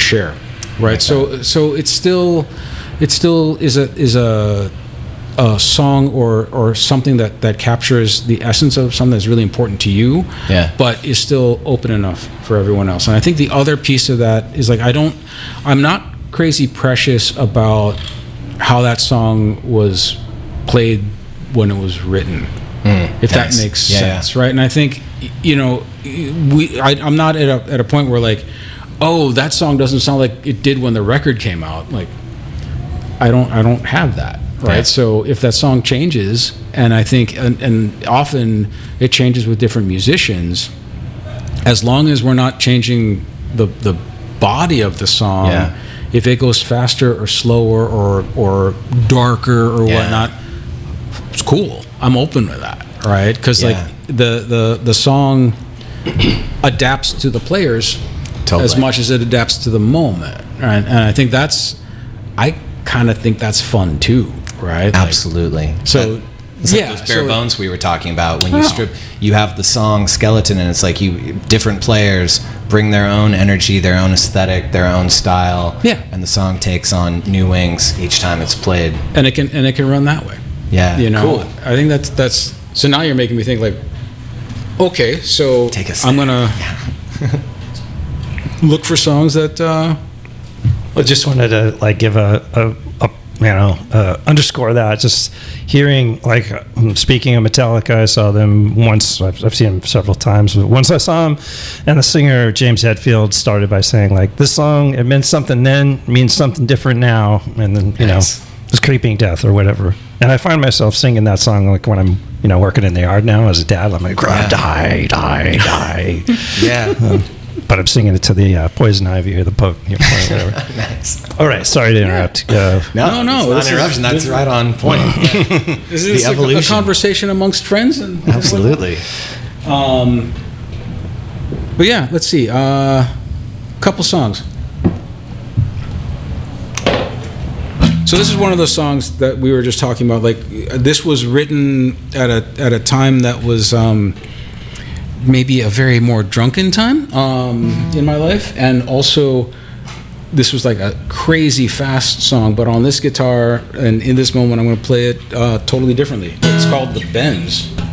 share, right? So it still is a song or something that captures the essence of something that's really important to you, but is still open enough for everyone else. And I think the other piece of that is like I'm not crazy precious about how that song was played when it was written, if that makes sense, right? And I think I'm not at a point where like, oh, that song doesn't sound like it did when the record came out. Like, I don't have that. Right. So if that song changes, and I think, and often it changes with different musicians, as long as we're not changing the body of the song, if it goes faster or slower or darker or whatnot, it's cool. I'm open with that, right? Because like the song adapts to the players as much as it adapts to the moment, right? And I think I kind of think that's fun too. Right. Absolutely. Like, so it's like those bare bones we were talking about. When you strip, you have the song skeleton, and it's like different players bring their own energy, their own aesthetic, their own style. Yeah. And the song takes on new wings each time it's played. And it can run that way. Yeah. Cool. I think that's. So now you're making me think like, okay, so I'm gonna look for songs that. I just wanted to like give underscore that. Just hearing, like, speaking of Metallica, I saw them once. I've seen them several times, but once I saw them, and the singer James Hetfield started by saying, like, this song, it meant something then, means something different now, and then it's Creeping Death or whatever. And I find myself singing that song like when I'm working in the yard now as a dad. I'm like, die. Yeah. But I'm singing it to the Poison Ivy or the Poke, whatever. Nice. All right, sorry to interrupt. No, it's not interruption. That's right on point. Is this a conversation amongst friends? Absolutely. But yeah, let's see. Couple songs. So this is one of those songs that we were just talking about. Like, this was written at a time that was. Maybe a very more drunken time in my life, and also this was like a crazy fast song, but on this guitar and in this moment I'm going to play it totally differently. It's called The Bends.